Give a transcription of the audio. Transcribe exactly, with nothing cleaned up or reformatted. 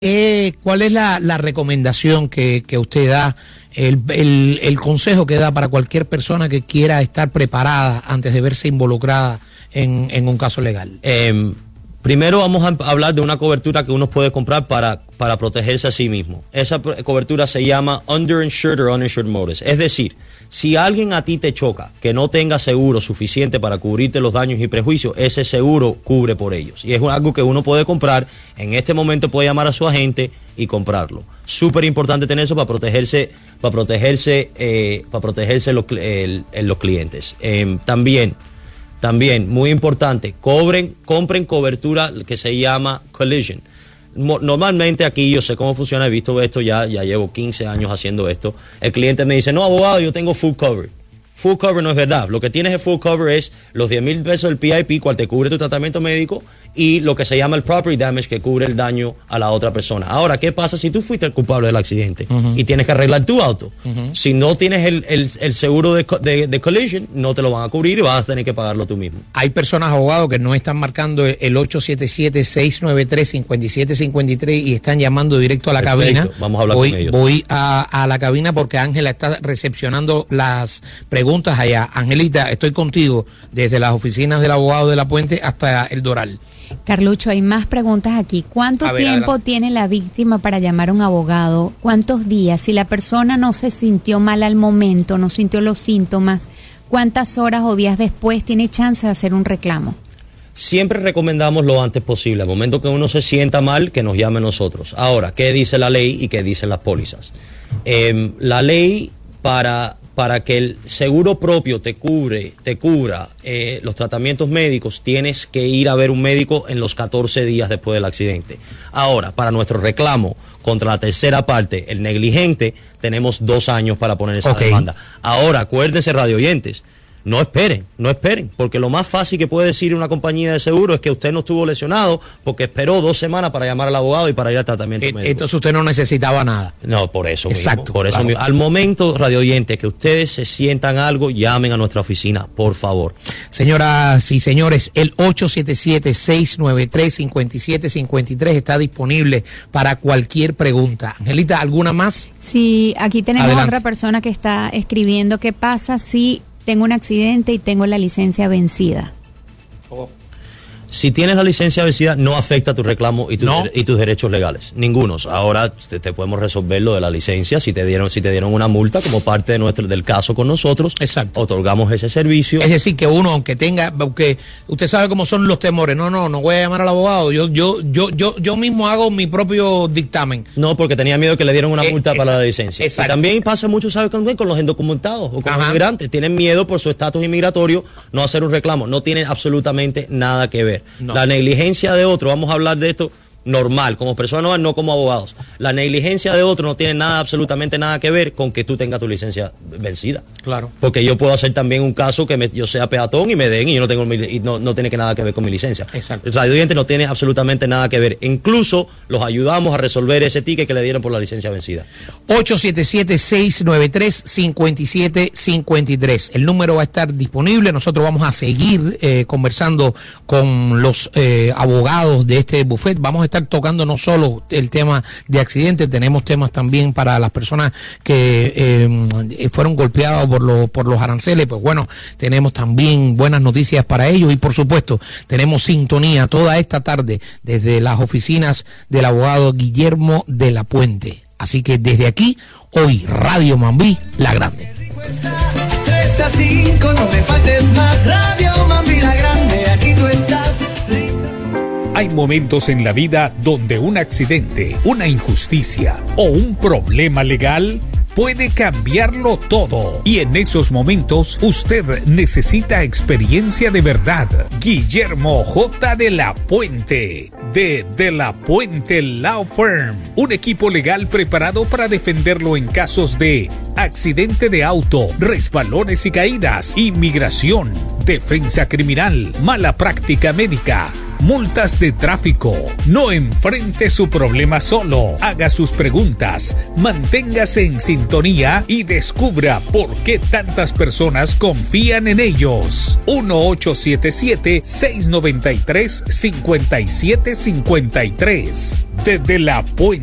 Eh, ¿Cuál es la, la recomendación que, que usted da, el, el, el consejo que da para cualquier persona que quiera estar preparada antes de verse involucrada en, en un caso legal? Eh, primero vamos a hablar de una cobertura que uno puede comprar para, para protegerse a sí mismo. Esa cobertura se llama Underinsured or Uninsured Motorist. Es decir, si alguien a ti te choca que no tenga seguro suficiente para cubrirte los daños y prejuicios, ese seguro cubre por ellos. Y es algo que uno puede comprar. En este momento puede llamar a su agente y comprarlo. Súper importante tener eso para protegerse, para protegerse, eh, para protegerse los, el, el, los clientes. Eh, también, también, muy importante, cobren, compren cobertura que se llama collision. Normalmente aquí yo sé cómo funciona, he visto esto ya, ya llevo quince años haciendo esto. El cliente me dice, no, abogado, yo tengo full cover. Full cover no es verdad. Lo que tienes de full cover es los diez mil pesos del P I P, cual te cubre tu tratamiento médico, y lo que se llama el property damage, que cubre el daño a la otra persona. Ahora, ¿qué pasa si tú fuiste el culpable del accidente uh-huh. y tienes que arreglar tu auto? Uh-huh. Si no tienes el, el, el seguro de, de, de collision, no te lo van a cubrir y vas a tener que pagarlo tú mismo. Hay personas, abogados, que no están marcando el ocho siete siete, seis nueve tres, cinco siete cinco tres y están llamando directo a la Perfecto. cabina. Vamos a hablar voy, con ellos. Voy a, a la cabina porque Ángela está recepcionando las preguntas allá. Angelita, estoy contigo desde las oficinas del abogado de la Puente hasta el Doral. Carlucho, hay más preguntas aquí. ¿Cuánto ver, tiempo adelante. tiene la víctima para llamar a un abogado? ¿Cuántos días? Si la persona no se sintió mal al momento, no sintió los síntomas, ¿cuántas horas o días después tiene chance de hacer un reclamo? Siempre recomendamos lo antes posible. Al momento que uno se sienta mal, que nos llame a nosotros. Ahora, ¿qué dice la ley y qué dicen las pólizas? Eh, la ley para... Para que el seguro propio te cubre, te cubra eh, los tratamientos médicos, tienes que ir a ver un médico en los catorce días después del accidente. Ahora, para nuestro reclamo contra la tercera parte, el negligente, tenemos dos años para poner esa okay. demanda. Ahora, acuérdense, radio oyentes, no esperen, no esperen, porque lo más fácil que puede decir una compañía de seguro es que usted no estuvo lesionado porque esperó dos semanas para llamar al abogado y para ir al tratamiento eh, médico. Entonces usted no necesitaba nada. No, por eso Exacto, mismo. Por eso claro. mismo. Al momento, radio oyentes, que ustedes se sientan algo, llamen a nuestra oficina, por favor. Señoras y señores, el ocho siete siete, seis nueve tres, cinco siete cinco tres está disponible para cualquier pregunta. Angelita, ¿alguna más? Sí, aquí tenemos Adelante. otra persona que está escribiendo. ¿Qué pasa si tengo un accidente y tengo la licencia vencida? Oh. Si tienes la licencia vencida, no afecta tu reclamo y, tu ¿No? y tus derechos legales. Ningunos. Ahora te, te podemos resolver lo de la licencia. Si te dieron si te dieron una multa como parte de nuestro del caso con nosotros, Exacto. otorgamos ese servicio. Es decir, que uno, aunque tenga, aunque usted sabe cómo son los temores, no, no, no voy a llamar al abogado. Yo yo yo yo yo mismo hago mi propio dictamen. No, porque tenía miedo que le dieran una multa eh, para la licencia. Exacto. Y también pasa mucho, ¿sabes con, con los indocumentados o con Ajá. los inmigrantes? Tienen miedo por su estatus inmigratorio no hacer un reclamo. No tienen absolutamente nada que ver. No. La negligencia de otro, vamos a hablar de esto normal, como personas normales, no como abogados. La negligencia de otro no tiene nada, absolutamente nada que ver con que tú tengas tu licencia vencida. Claro. Porque yo puedo hacer también un caso que me, yo sea peatón y me den y yo no tengo mi, y no, no tiene que nada que ver con mi licencia. Exacto. El radio oyente no tiene absolutamente nada que ver. Incluso los ayudamos a resolver ese ticket que le dieron por la licencia vencida. ocho siete siete, seis nueve tres, cinco siete cinco tres. El número va a estar disponible. Nosotros vamos a seguir eh, conversando con los eh, abogados de este buffet. Vamos a estar tocando no solo el tema de accidentes, tenemos temas también para las personas que eh, fueron golpeadas por, lo, por los aranceles. Pues bueno, tenemos también buenas noticias para ellos y por supuesto tenemos sintonía toda esta tarde desde las oficinas del abogado Guillermo de la Puente. Así que desde aquí, hoy Radio Mambí, La Grande. tres a cinco, no me faltes más, Radio Mambí, La Grande, aquí tú estás. Hay momentos en la vida donde un accidente, una injusticia o un problema legal puede cambiarlo todo. Y en esos momentos usted necesita experiencia de verdad. Guillermo J. de la Puente, de De la Puente Law Firm. Un equipo legal preparado para defenderlo en casos de accidente de auto, resbalones y caídas, inmigración, defensa criminal, mala práctica médica, multas de tráfico. No enfrente su problema solo. Haga sus preguntas, manténgase en sintonía y descubra por qué tantas personas confían en ellos. uno ocho siete siete, seis nueve tres, cinco siete cinco tres. desde La Puente.